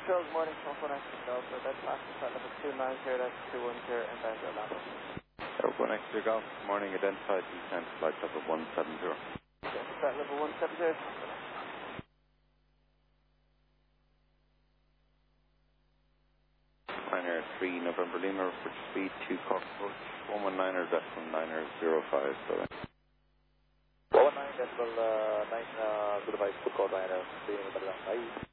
Good morning, Telephone Extra Delta. That's passenger flight level 290, that's 210, and bound to Orlando. Airborne Extra Golf, good morning, identified descent flight level 170. Flight level 170. Niner 3 November Lima, approach speed 2 Cox approach, 119er decimal 905, so 119 decimal 9, good advice, good call, Niner, 3 November Lima.